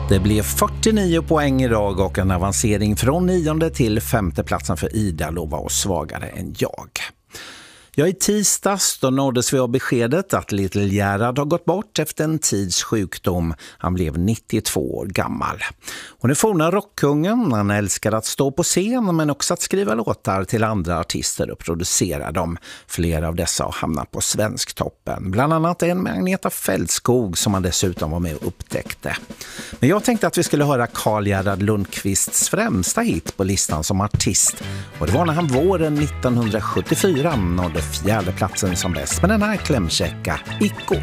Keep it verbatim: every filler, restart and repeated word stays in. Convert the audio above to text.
Det blev fyrtionio poäng idag och en avancering från nionde till femte platsen för Ida Lova och svagare än jag. Ja, i tisdags då nåddes vi av beskedet att Little Gerhard har gått bort efter en tids sjukdom. Han blev nittiotvå år gammal. Hon är forna rockkungen. Han älskar att stå på scen men också att skriva låtar till andra artister och producera dem. Flera av dessa har hamnat på Svensktoppen. Bland annat en med Agneta Fältskog som han dessutom var med och upptäckte. Men jag tänkte att vi skulle höra Karl Gerhard Lundqvists främsta hit på listan som artist. Och det var när han våren nittonhundrasjuttiofyra nådde fjärde platsen som bäst med den här klämkäcka Icko.